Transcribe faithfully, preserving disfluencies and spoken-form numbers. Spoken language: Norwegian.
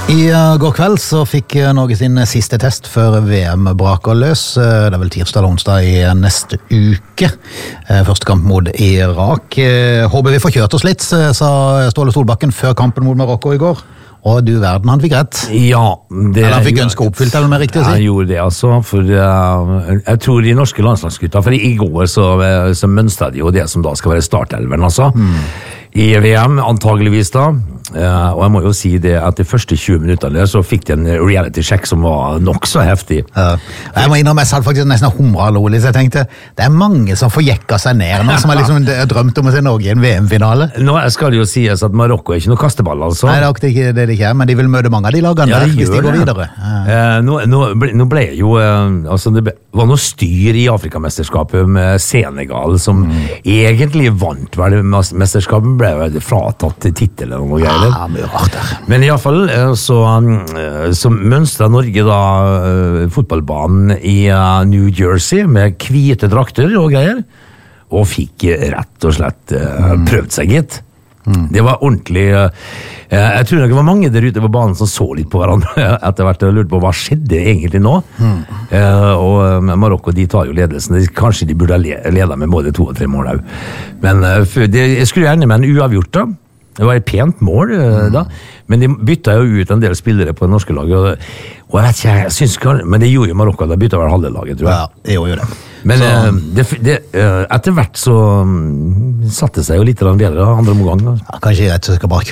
I går kveld så fikk Norge sin siste test før V M braker løs. Det er vel tirsdag eller onsdag i neste uke. Første kamp mot Irak. Håper vi får kjørt oss litt, sa Ståle Solbakken før kampen mot Marokko i går. Og du verden, han fikk rett. Ja. Det, eller han fikk ønske oppfylt, eller mer riktig å si? Han gjorde det, altså. For uh, jeg tror de norske landslagsgutta, for i går så, så mønstret de jo det som da skal være startelveren, altså. Mm. I V M, antageligvis da. Uh, og jeg må jo si det at de første tjue minutterne så fikk de en reality-sjekk som var nok så heftig. Ja. Jeg må innrømme, jeg satt faktisk nesten humret rolig, så jeg tenkte, det er mange som får jekka seg ned nå, som har liksom drømt om å se Norge i en V M-finale. Nå skal det jo sies at Marokko er ikke noe kasteball, altså. Nei, det er ikke det de ikke er, men de vil møte mange av de lagene ja, der, hvis de går det. videre. Ja. Uh, nå, nå, ble, nå ble jo, uh, altså det ble, var noe styr i Afrikamesterskapet med Senegal, som mm. egentlig vant vel mesterskapet, ble fratatt titel eller noe greier. Ja, mye rart der. Men i alle fall så, så mønstret Norge da fotballbanen i New Jersey med hvite drakter og greier, og fikk rett og slett mm. prøvd seg gitt. Mm. Det var ordentlig jeg tror nok det var mange der ute på banen som så litt på hverandre etter hvert og lurte på hva skjedde egentlig nå. Mm. Og Marokko, de tar jo ledelsen. Kanskje de burde lede med både to og tre mål også. Men jeg skulle gjerne med en uavgjort da. Det var et pent mål mm. da, men de bytta jo ut en del spillere på det norske laget, og, og jeg vet ikke, jeg synes, men det gjorde jo Marokko, da bytta vel halve laget, tror jeg. Ja, det gjorde jo det. Men uh, det, det, uh, etter hvert så um, satte seg jo litt bedre andre omgang. Ja, kanskje jeg skal bare